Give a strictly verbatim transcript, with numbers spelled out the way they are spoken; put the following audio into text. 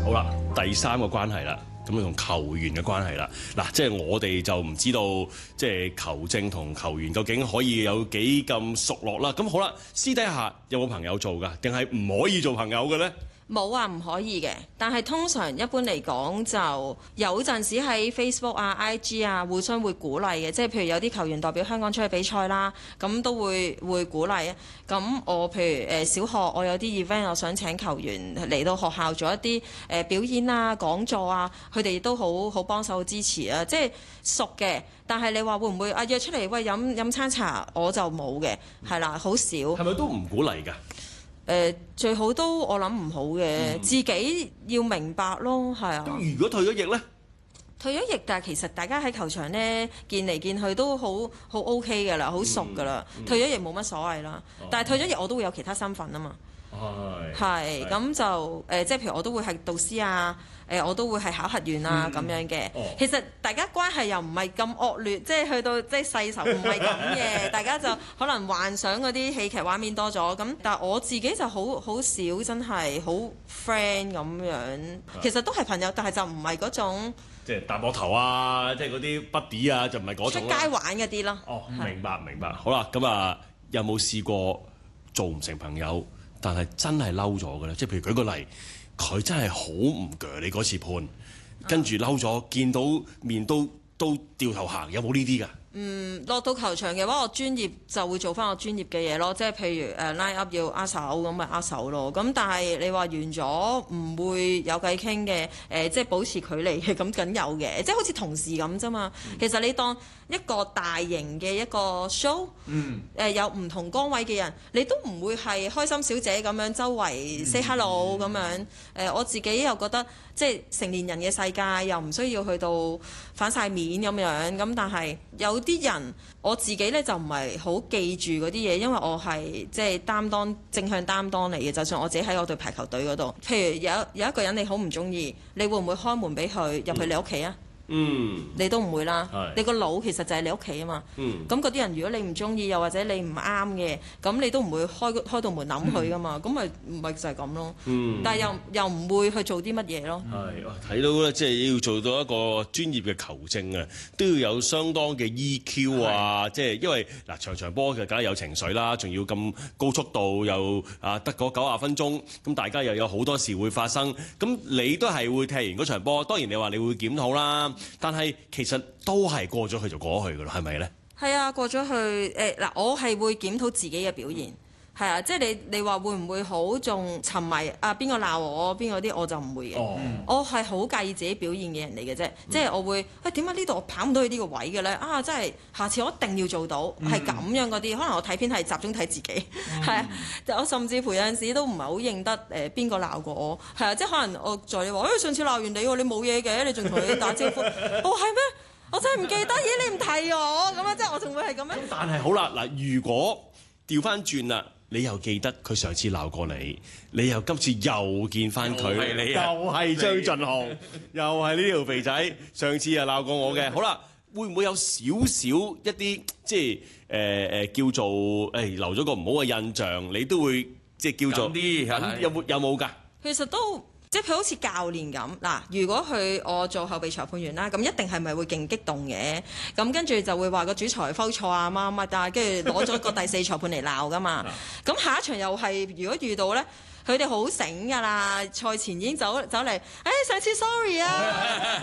好啦，第三個關係啦。咁啊，同球員嘅關係啦，嗱，即係我哋就唔知道，即係球證同球員究竟可以有幾咁熟絡啦。咁好啦，私底下有冇朋友做㗎？定係唔可以做朋友嘅咧？ 冇啊，唔可以嘅。但係通常一般嚟講，就有陣時喺 Facebook 啊、I G 啊，互相會鼓勵嘅。即係譬如有啲球員代表香港出去比賽啦，咁都會會鼓勵啊。咁我譬如誒、呃、小學，我有啲 event，我想請球員嚟到學校做一啲誒、呃、表演啊、講座啊，佢哋都好好幫手支持啊。即係熟嘅，但係你話會唔會啊約出嚟喂飲飲餐茶，我就冇嘅，係啦，好少。 係咪都唔鼓勵㗎？ 誒、呃、最好都我諗唔好嘅，嗯、自己要明白咯，係啊。 咁如果退咗役呢？ 退咗役，但係其實大家喺球場呢，見嚟見去都好好 OK 㗎啦，好熟㗎啦。嗯嗯、退咗役冇乜所謂啦，哦、但係退咗役我都會有其他身份啊嘛。係，係咁就誒、呃，即係譬如我都會係導師啊，誒、呃、我都會係考核員啊咁、嗯、樣嘅。哦、其實大家關係又唔係咁惡劣，即係去到即係世仇唔係咁嘅，大家就可能幻想嗰啲戲劇畫面多咗。咁但係我自己就好好少真係好 friend 咁樣，其實都係朋友，但係就唔係嗰種。 即係搭膊頭啊，即係嗰啲 buddy 啊，就唔係嗰種。出街玩嗰啲咯。哦， 明白明白。好啦，咁啊，有冇試過做唔成朋友？但係真係嬲咗嘅咧，即係譬如舉個例，佢真係好唔鋸你嗰次判，跟住嬲咗，見到面都都掉頭行，有冇呢啲㗎？嗯， 落到球場嘅話，我專業就會做翻我專業嘅嘢咯，即係譬如誒 line up 要握手咁咪握手咯。咁但係你話完咗唔會有偈傾嘅，誒、呃、即係保持距離嘅，咁梗有嘅，即係好似同事咁啫嘛。嗯、其實你當一個大型嘅一個 show，誒、嗯呃、有唔同崗位嘅人，你都唔會係開心小姐咁樣周圍 say hello 咁、嗯、樣。誒、呃、我自己又覺得即係成年人嘅世界，又唔需要去到反晒面咁樣。咁但係有啲人我自己咧就唔係好記住嗰啲嘢，因為我係即係擔當正向擔當嚟嘅。就算我自己喺我隊排球隊嗰度，譬如有有一個人你好唔中意，你會唔會開門俾佢入去你屋企啊？嗯，你都唔會啦。是你個腦其實就係你屋企啊嘛。嗯，咁嗰啲人如果你唔中意，又或者你唔啱嘅，咁你都唔會開開到門諗佢噶嘛。咁咪唔係就係咁咯。嗯，但係又又唔會去做啲乜嘢咯。 係睇到咧，即係要做到一個專業嘅球證啊，都要有相當嘅 E Q 啊。即係因為嗱，場場波嘅梗係有情緒啦，仲要咁高速度又啊得嗰九十分鐘，咁大家又有好多事會發生。咁你都係會踢完嗰場波，當然你話你會檢討啦。但係其實都係過咗去就過去㗎啦，係咪咧？ 係啊，過咗去誒嗱、呃，我係會檢討自己嘅表現，係啊，即係你你話會唔會好仲沉迷啊？邊個鬧我，邊個啲我就唔會嘅。哦、我係好介意自己表現嘅人嚟嘅啫，嗯、即係我會喂點解呢度我跑唔到去呢個位嘅咧？啊，真係下次我一定要做到，係咁、嗯、樣嗰啲。可能我睇片係集中睇自己，係啊、嗯，我甚至乎有陣時都唔係好認得誒邊個鬧過我，係啊，即係可能我在你話誒、哎、上次鬧完你喎，你冇嘢嘅，你仲同佢打招呼，哦係咩？我真係唔記得，咦你唔提我咁啊？即係我仲會係咁樣。 但係好啦，嗱，如果調翻轉啦，你又記得佢上次鬧過你，你又今次又見翻佢，又係張俊豪，又係呢條肥仔，上次又鬧過我嘅。好啦，會唔會有少少一啲即係誒誒叫做誒、哎、留咗個唔好嘅印象？你都會即係叫做啲有冇有冇㗎？ 其實都。即係佢好似教練咁嗱，如果佢我做後備裁判員啦，咁一定係咪會勁激動嘅？咁跟住就會話個主裁 foul 錯啊乜乜，但係跟住攞咗個第四裁判嚟鬧噶嘛。咁下一場又係如果遇到咧，佢哋好醒㗎啦，賽前已經走走嚟，誒、哎、上次 sorry 啊。